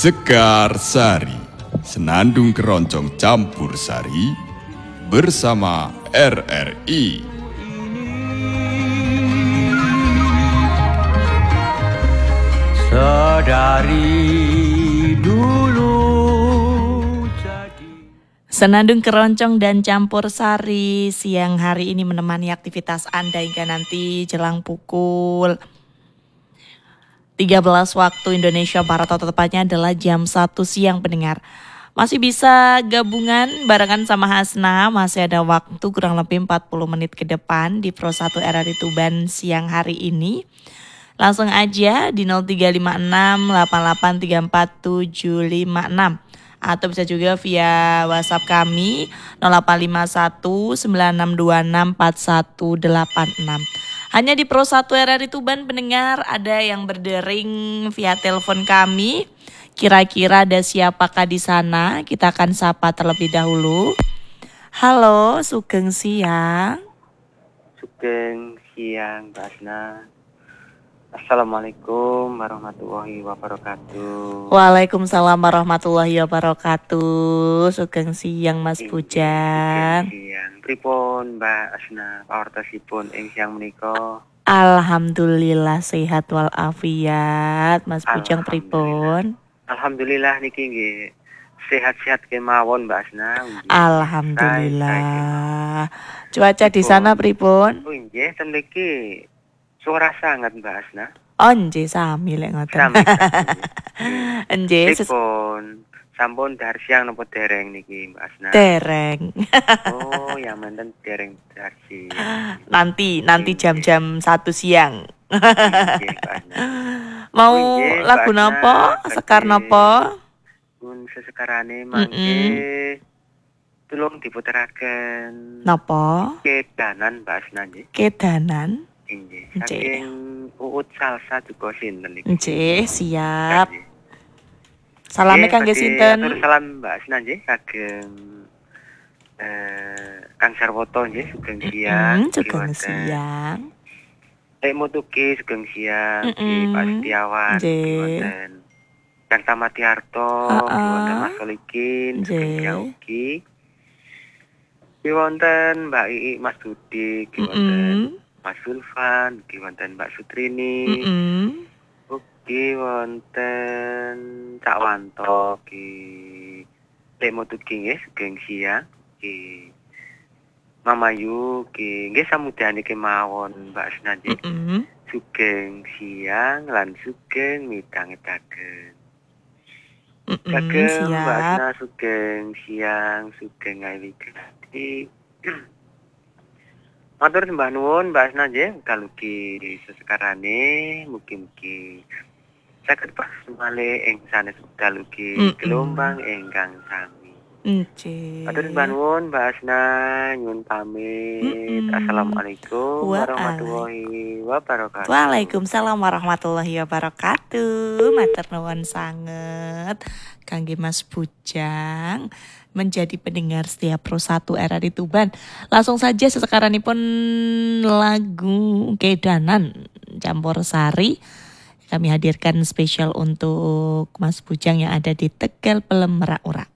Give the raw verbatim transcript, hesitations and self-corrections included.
Sekar Sari, Senandung Keroncong Campur Sari bersama R R I. Sedari dulu jadi. Senandung Keroncong dan Campur Sari siang hari ini menemani aktivitas Anda hingga nanti jelang pukul tiga belas waktu Indonesia Barat, atau tepatnya adalah jam satu siang pendengar. Masih bisa gabungan barengan sama Hasna, masih ada waktu kurang lebih empat puluh menit ke depan di Pro satu R R I Tuban siang hari ini. Langsung aja di nol tiga lima enam delapan delapan tiga empat tujuh lima enam. Atau bisa juga via WhatsApp kami nol delapan lima satu sembilan enam dua enam empat satu delapan enam. Hanya di Pro satu R R I Tuban pendengar ada yang berdering via telepon kami. Kira-kira ada siapakah di sana? Kita akan sapa terlebih dahulu. Halo, sugeng siang. Sugeng siang, Mbak Asna. Assalamualaikum warahmatullahi wabarakatuh. Waalaikumsalam warahmatullahi wabarakatuh. Sugeng siang Mas Bujang. Sugeng siang. Pripun Mbak Asna pawartosipun ing siang menika? Alhamdulillah sehat walafiat. Mas Bujang pripun? Alhamdulillah niki nggih sehat-sehat kemawon Mbak Asna. Alhamdulillah. Cuaca di sana pripun? Oh nggih, ten mriki suara sangat Mbak Asna. Oh nggih sami lek ngoten. Nggih, Pripun? Sampun dahar siang napa dereng niki Mbak Asna? dereng. Oh, yang menten dereng dahar siang. Nanti nanti jam-jam satu siang. Nggih, Mbak Asna. Mau Oh, nggih, lagu Mbak Asna. nopo? Sekar nopo? Pun sesekarane mangke tulung diputeraken Nopo? Kedanan Mbak Asna nggih. Kedanan? Nggih. Nggih. Saking Uut Salsa juga sinten niki. Nggih, siap. Salame Nggih, kangge badhe sinten? atur salam Mbak Asna nggih kagem eh Kang Sarwoto nggih sugeng siang. Mm, sugeng siang. Lek mutuki sugeng siang Mm-mm. di Pak Setiawan, Nggih. di wonten Kang Tamatiarto, di wonten Mas Solikin, sugeng Nggih. siang ugi. Di wonten Mbak Ii, Mas Dudik, di wonten Mm-mm. Mas Sulfan, di wonten Mbak Sutrini, Mm-mm. ugi wonten Cak Wanto, di Lek mutuki nggih sugeng siang, di Mama Yu, ki nggih samudyan iki mawon Mbak Asna nggih. Mm-mm. Sugeng siang lan sugeng midhangetaken. Mm-mm, Kagem Mbak siap. Asna sugeng siang, sugeng ngawikenati. Matur sembah nuwun Mbak Asna nggih, kalugi sesekarane mugi-mugi saged pas malih ing sanes kalugi Mm-mm. gelombang ingkang sami. Nggih. Matur sembah nuwun Mbak Asna, nyuwun pamit. Mm-mm. Assalamualaikum Waalaikum- warahmatullahi wabarakatuh. Waalaikumsalam warahmatullahi wabarakatuh. Matur nuwun sanget kangge Mas Bujang menjadi pendengar setia Pro satu R R I Tuban. Langsung saja sesekaranipun lagu Kedanan Campur Sari kami hadirkan spesial untuk Mas Bujang yang ada di Tegal Pelem Merak Ura.